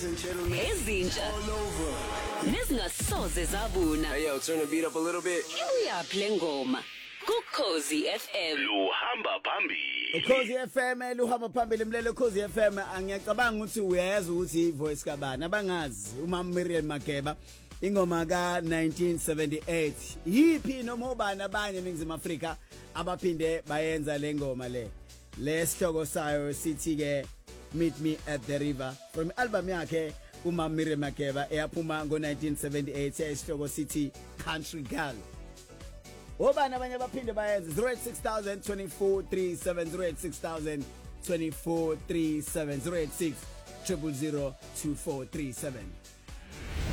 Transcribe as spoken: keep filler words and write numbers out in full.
and gentlemen, ezintsha all over. nezingasoze zabuna. Hey yo, turn the beat up a little bit. Uyaphi le ngoma kuKhosi F M. Luhamba phambili. Ukhosi F M luhamba phambili mlelo Ukhosi F M angiyacabanga ukuthi uyeza ukuthi ivoice kabani abangazi uma Miriam Makeba ingoma ka nineteen seventy-eight yipi noma ubani abanye eNingizimu Afrika abaphinde bayenza le ngoma le lesihloko sayo sithi ke Meet Me at the River from album yakhe uma Miriam Makeba eyaphuma ngo nineteen seventy-eight esihloko sithi Country Girl. Obana abanye abaphinde bayenze zero eight six thousand twenty-four thirty-seven zero eight six thousand twenty-four thirty-seven zero eight six zero zero zero two four three seven.